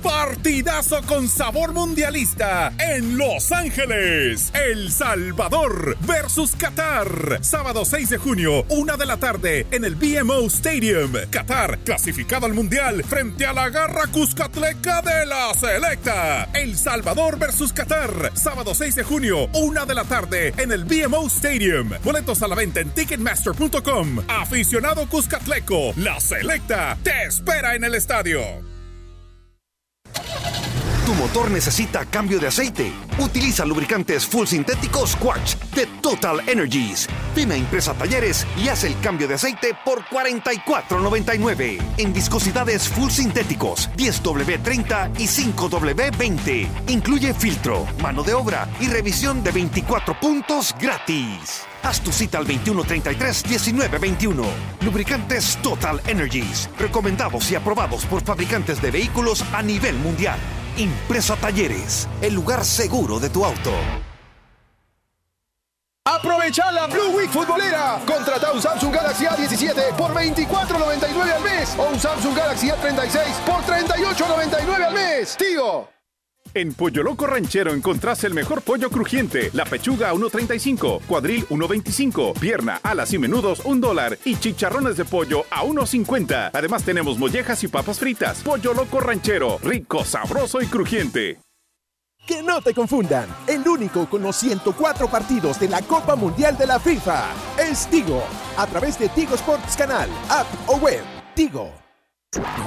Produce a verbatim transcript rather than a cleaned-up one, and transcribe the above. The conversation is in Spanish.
Partidazo con sabor mundialista en Los Ángeles. El Salvador versus Qatar. Sábado seis de junio, una de la tarde en el B M O Stadium. Qatar, clasificado al Mundial frente a la garra cuscatleca de la selecta. El Salvador versus Qatar. Sábado seis de junio, una de la tarde en el B M O Stadium. Boletos a la venta en ticketmaster punto com. Aficionado cuscatleco, la selecta te espera en el estadio. Tu motor necesita cambio de aceite. Utiliza lubricantes full sintéticos Quartz de Total Energies. Ven a Impresa Talleres y haz el cambio de aceite por cuarenta y cuatro noventa y nueve. En viscosidades full sintéticos diez W treinta y cinco W veinte. Incluye filtro, mano de obra y revisión de veinticuatro puntos gratis. Haz tu cita al veintiuno treinta y tres diecinueve veintiuno. Lubricantes Total Energies. Recomendados y aprobados por fabricantes de vehículos a nivel mundial. Impresa Talleres, el lugar seguro de tu auto. Aprovecha la Blue Week futbolera. Contrata un Samsung Galaxy A diecisiete por veinticuatro noventa y nueve al mes o un Samsung Galaxy A treinta y seis por treinta y ocho noventa y nueve al mes. Tío. En Pollo Loco Ranchero encontrás el mejor pollo crujiente. La pechuga a uno treinta y cinco, cuadril uno veinticinco, pierna, alas y menudos un dólar y chicharrones de pollo a uno cincuenta. Además tenemos mollejas y papas fritas. Pollo Loco Ranchero, rico, sabroso y crujiente. Que no te confundan, el único con los ciento cuatro partidos de la Copa Mundial de la FIFA es Tigo, a través de Tigo Sports Canal, app o web. Tigo.